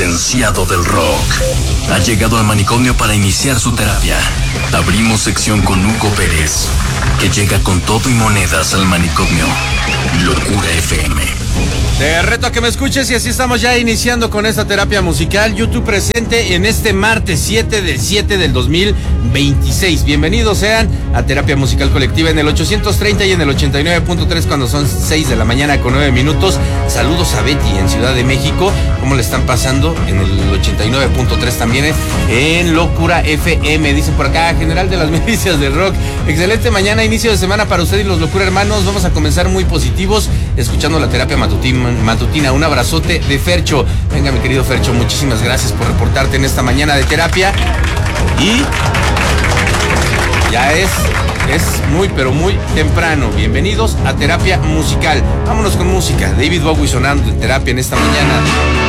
licenciado del rock. Ha llegado al manicomio para iniciar su terapia. Abrimos sección con Hugo Pérez, que llega con todo y monedas al manicomio. Locura FM. Te reto a que me escuches y así estamos ya iniciando con esta terapia musical. YouTube presente en este martes 7 del 2026. Bienvenidos sean a Terapia Musical Colectiva en el 830 y en el 89.3 cuando son 6 de la mañana con 9 minutos. Saludos a Betty en Ciudad de México. ¿Cómo le están pasando? En el 89.3 también en Locura FM. Dicen por acá, general de las milicias del rock. Excelente mañana, inicio de semana para usted y los Locura hermanos. Vamos a comenzar muy positivos, escuchando la terapia matutina. Un abrazote de Fercho. Venga, mi querido Fercho, muchísimas gracias por reportarte en esta mañana de terapia. Y ya es muy, pero muy temprano. Bienvenidos a Terapia Musical. Vámonos con música. David Bowie sonando en terapia en esta mañana.